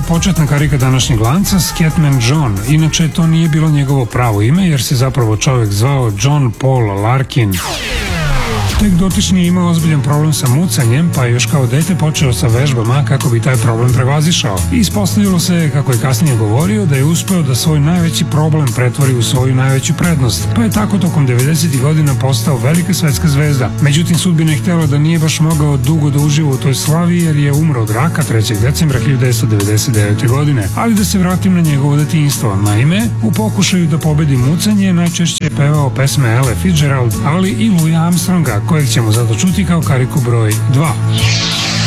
početna karika današnjeg lanca, Scatman John. Inače, to nije bilo njegovo pravo ime, jer se zapravo čovjek zvao John Paul Larkin. Tek dotični je imao ozbiljan problem sa mucanjem, pa je još kao dete počeo sa vežbama kako bi taj problem prevazišao. Ispostavilo se, kako je kasnije govorio, da je uspeo da svoj najveći problem pretvori u svoju najveću prednost, pa je tako tokom 90. godina postao velika svetska zvezda. Međutim, sudbina je htjela da nije baš mogao dugo da uživa u toj slavi, jer je umro od raka 3. decembra 1999. godine. Ali da se vratim na njegovo detinjstvo. Naime, u pokušaju da pobedi mucanje najčešće je pevao pesme Ella Fitzgerald, ali i Louisa Armstronga, kojeg ćemo zato čuti kao kariku broj 2.